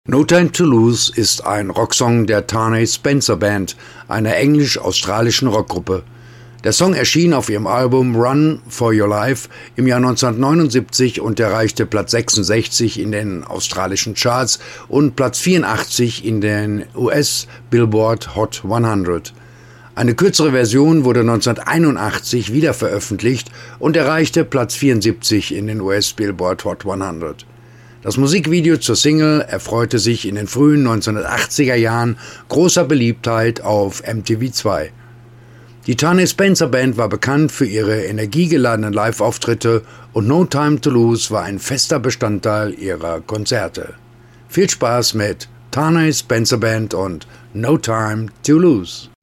No Time to Lose ist ein Rocksong der Tharnay Spencer Band, einer englisch-australischen Rockgruppe. Der Song erschien auf ihrem Album Run for Your Life im Jahr 1979 und erreichte Platz 66 in den australischen Charts und Platz 84 in den US Billboard Hot 100. Eine kürzere Version wurde 1981 wieder veröffentlicht und erreichte Platz 74 in den US Billboard Hot 100. Das Musikvideo zur Single erfreute sich in den frühen 1980er Jahren großer Beliebtheit auf MTV2. Die Tharnay Spencer Band war bekannt für ihre energiegeladenen Live-Auftritte und No Time to Lose war ein fester Bestandteil ihrer Konzerte. Viel Spaß mit Tharnay Spencer Band und No Time to Lose.